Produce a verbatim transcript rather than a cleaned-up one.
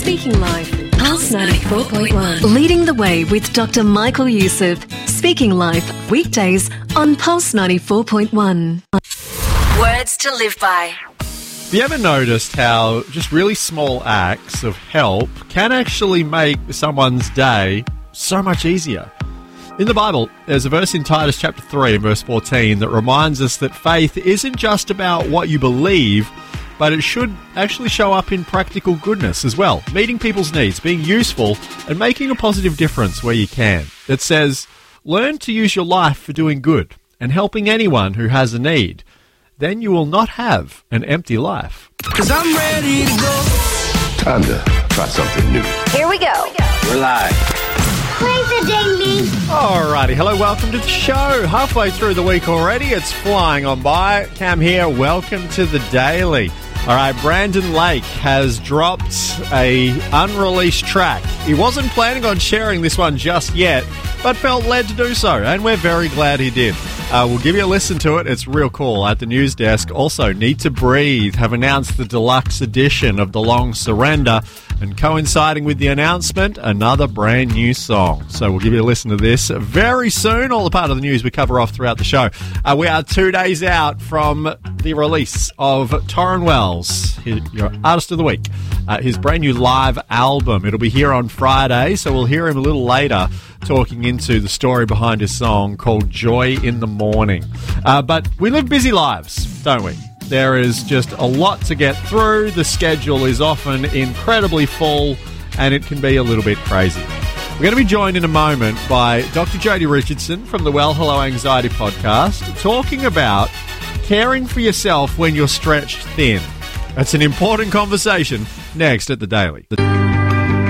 Speaking Life, Pulse ninety-four point one. Leading the way with Doctor Michael Youssef. Speaking Life, weekdays on Pulse ninety-four point one. Words to live by. Have you ever noticed how just really small acts of help can actually make someone's day so much easier? In the Bible, there's a verse in Titus chapter three and verse fourteen that reminds us that faith isn't just about what you believe, but it should actually show up in practical goodness as well, meeting people's needs, being useful, and making a positive difference where you can. It says, learn to use your life for doing good and helping anyone who has a need. Then you will not have an empty life. 'Cause I'm ready to go. Time to try something new. Here we go. We're live. Play the ding-ding. Alrighty, hello, welcome to the show. Halfway through the week already, it's flying on by. Cam here, welcome to the Daily. Alright, Brandon Lake has dropped a unreleased track. He wasn't planning on sharing this one just yet, but felt led to do so, and we're very glad he did. Uh, we'll give you a listen to it. It's real cool. At the news desk, also, Need to Breathe have announced the deluxe edition of The Long Surrender, and coinciding with the announcement, another brand new song. So we'll give you a listen to this very soon. All the part of the news we cover off throughout the show. Uh, we are two days out from the release of Torrin Wells, his, your Artist of the Week, uh, his brand new live album. It'll be here on Friday, so we'll hear him a little later talking into the story behind his song called Joy in the Morning. Uh, but we live busy lives, don't we? There is just a lot to get through. The schedule is often incredibly full, and it can be a little bit crazy. We're going to be joined in a moment by Doctor Jodie Richardson from the Well Hello Anxiety podcast, talking about caring for yourself when you're stretched thin. That's an important conversation next at The Daily.